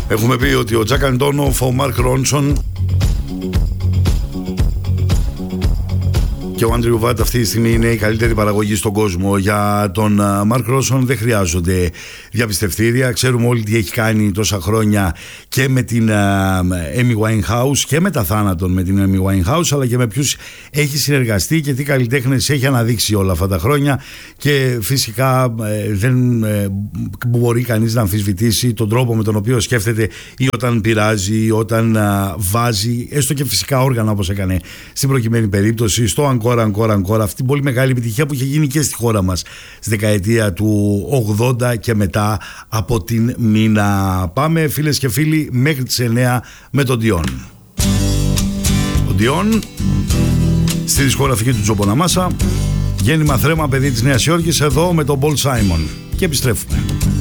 Έχουμε πει ότι ο Τζακ Αντόνοφ, ο Μαρκ Ρόνσον και ο Άντριου Βάτ αυτή τη στιγμή είναι η καλύτερη παραγωγή στον κόσμο. Για τον Μαρκ Ρόνσον δεν χρειάζονται διαπιστευτήρια. Ξέρουμε όλοι τι έχει κάνει τόσα χρόνια και με την Amy Winehouse και μετά θάνατον με την Amy Winehouse, αλλά και με ποιους έχει συνεργαστεί και τι καλλιτέχνες έχει αναδείξει όλα αυτά τα χρόνια. Και φυσικά δεν μπορεί κανείς να αμφισβητήσει τον τρόπο με τον οποίο σκέφτεται ή όταν πειράζει ή όταν βάζει έστω και φυσικά όργανα, όπως έκανε στην προκειμένη περίπτωση στο Encore, αυτή την πολύ μεγάλη επιτυχία που είχε γίνει και στη χώρα μας στη δεκαετία του 80 και μετά από την Μίνα. Πάμε φίλες και φίλοι μέχρι τις 9 με τον Dion. Ο Dion στη δισκογραφική του Τζο Μποναμάσα, γέννημα Θρέμα, παιδί της Νέας Υόρκης, εδώ με τον Paul Simon. Και επιστρέφουμε.